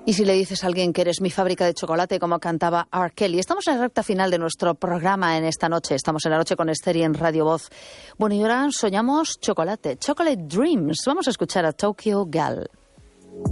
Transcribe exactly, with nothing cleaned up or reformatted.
Y si le dices a alguien que eres mi fábrica de chocolate, como cantaba R. Kelly. Estamos en la recta final de nuestro programa en esta noche. Estamos en La Noche con Esther y en Radio Voz. Bueno, y ahora soñamos chocolate, Chocolate Dreams. Vamos a escuchar a Tokyo Gal.